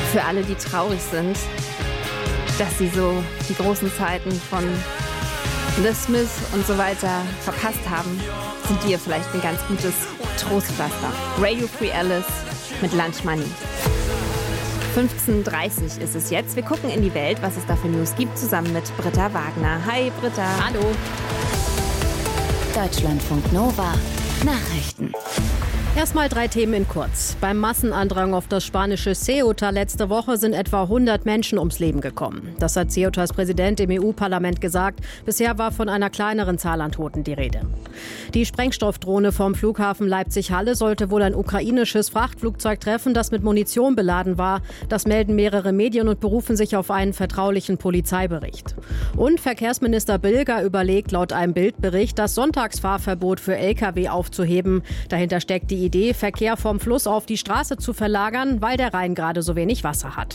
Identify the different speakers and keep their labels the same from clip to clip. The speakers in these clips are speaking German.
Speaker 1: Für alle, die traurig sind, dass sie so die großen Zeiten von The Smiths und so weiter verpasst haben, sind wir vielleicht ein ganz gutes Trostpflaster. Radio Free Alice mit Lunch Money. 15:30 ist es jetzt. Wir gucken in die Welt, was es da für News gibt, zusammen mit Britta Wagner. Hi Britta.
Speaker 2: Hallo.
Speaker 3: Deutschlandfunk Nova. Nachrichten.
Speaker 2: Erstmal 3 Themen in kurz. Beim Massenandrang auf das spanische Ceuta letzte Woche sind etwa 100 Menschen ums Leben gekommen. Das hat Ceutas Präsident im EU-Parlament gesagt. Bisher war von einer kleineren Zahl an Toten die Rede. Die Sprengstoffdrohne vom Flughafen Leipzig-Halle sollte wohl ein ukrainisches Frachtflugzeug treffen, das mit Munition beladen war. Das melden mehrere Medien und berufen sich auf einen vertraulichen Polizeibericht. Und Verkehrsminister Bilger überlegt laut einem Bildbericht, das Sonntagsfahrverbot für Lkw aufzuheben. Dahinter steckt die Idee, Verkehr vom Fluss auf die Straße zu verlagern, weil der Rhein gerade so wenig Wasser hat.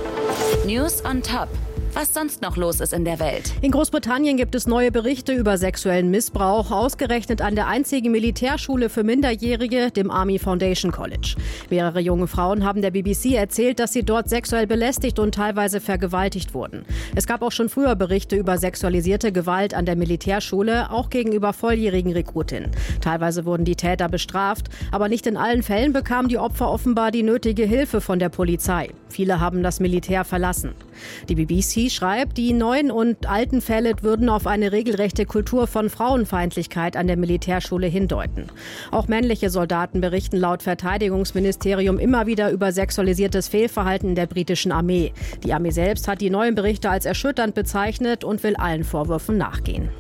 Speaker 3: News on top. Was sonst noch los ist in der Welt.
Speaker 2: In Großbritannien gibt es neue Berichte über sexuellen Missbrauch, ausgerechnet an der einzigen Militärschule für Minderjährige, dem Army Foundation College. Mehrere junge Frauen haben der BBC erzählt, dass sie dort sexuell belästigt und teilweise vergewaltigt wurden. Es gab auch schon früher Berichte über sexualisierte Gewalt an der Militärschule, auch gegenüber volljährigen Rekrutinnen. Teilweise wurden die Täter bestraft, aber nicht in allen Fällen bekamen die Opfer offenbar die nötige Hilfe von der Polizei. Viele haben das Militär verlassen. Die BBC schreibt, die neuen und alten Fälle würden auf eine regelrechte Kultur von Frauenfeindlichkeit an der Militärschule hindeuten. Auch männliche Soldaten berichten laut Verteidigungsministerium immer wieder über sexualisiertes Fehlverhalten der britischen Armee. Die Armee selbst hat die neuen Berichte als erschütternd bezeichnet und will allen Vorwürfen nachgehen.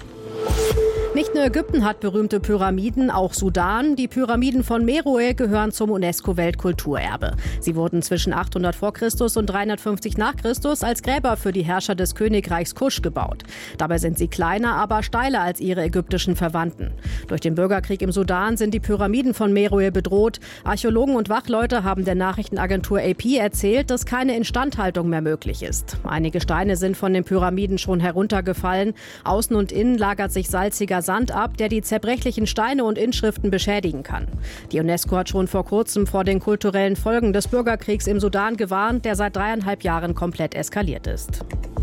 Speaker 2: Nicht nur Ägypten hat berühmte Pyramiden, auch Sudan. Die Pyramiden von Meroe gehören zum UNESCO-Weltkulturerbe. Sie wurden zwischen 800 vor Christus und 350 nach Christus als Gräber für die Herrscher des Königreichs Kusch gebaut. Dabei sind sie kleiner, aber steiler als ihre ägyptischen Verwandten. Durch den Bürgerkrieg im Sudan sind die Pyramiden von Meroe bedroht. Archäologen und Wachleute haben der Nachrichtenagentur AP erzählt, dass keine Instandhaltung mehr möglich ist. Einige Steine sind von den Pyramiden schon heruntergefallen. Außen und innen lagert sich salziger Sand ab, der die zerbrechlichen Steine und Inschriften beschädigen kann. Die UNESCO hat schon vor kurzem vor den kulturellen Folgen des Bürgerkriegs im Sudan gewarnt, der seit 3,5 Jahren komplett eskaliert ist.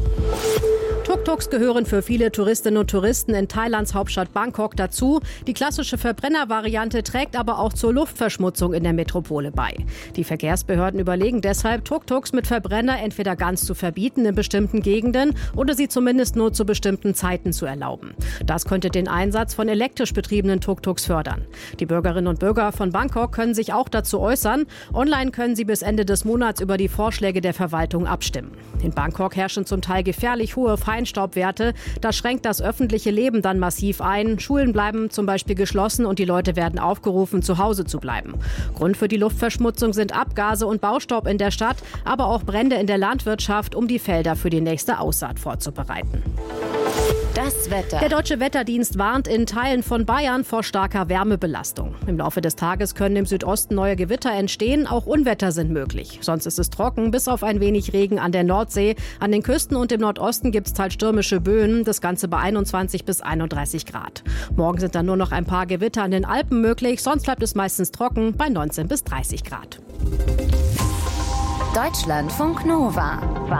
Speaker 2: Tuk-Tuks gehören für viele Touristinnen und Touristen in Thailands Hauptstadt Bangkok dazu. Die klassische Verbrennervariante trägt aber auch zur Luftverschmutzung in der Metropole bei. Die Verkehrsbehörden überlegen deshalb, Tuk-Tuks mit Verbrenner entweder ganz zu verbieten in bestimmten Gegenden oder sie zumindest nur zu bestimmten Zeiten zu erlauben. Das könnte den Einsatz von elektrisch betriebenen Tuk-Tuks fördern. Die Bürgerinnen und Bürger von Bangkok können sich auch dazu äußern. Online können sie bis Ende des Monats über die Vorschläge der Verwaltung abstimmen. In Bangkok herrschen zum Teil gefährlich hohe Feinstaubwerte. Das schränkt das öffentliche Leben dann massiv ein. Schulen bleiben zum Beispiel geschlossen und die Leute werden aufgerufen, zu Hause zu bleiben. Grund für die Luftverschmutzung sind Abgase und Baustaub in der Stadt, aber auch Brände in der Landwirtschaft, um die Felder für die nächste Aussaat vorzubereiten.
Speaker 3: Das Wetter.
Speaker 2: Der Deutsche Wetterdienst warnt in Teilen von Bayern vor starker Wärmebelastung. Im Laufe des Tages können im Südosten neue Gewitter entstehen, auch Unwetter sind möglich. Sonst ist es trocken, bis auf ein wenig Regen an der Nordsee. An den Küsten und im Nordosten gibt es teils stürmische Böen, das Ganze bei 21 bis 31 Grad. Morgen sind dann nur noch ein paar Gewitter an den Alpen möglich, sonst bleibt es meistens trocken bei 19 bis 30 Grad.
Speaker 3: Deutschlandfunk Nova.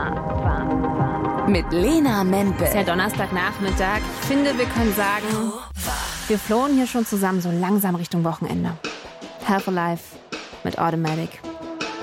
Speaker 3: Mit Lena Mempel.
Speaker 1: Es ist ja Donnerstagnachmittag. Ich finde, wir können sagen, wir flohen hier schon zusammen so langsam Richtung Wochenende. Half Alive mit Automatic.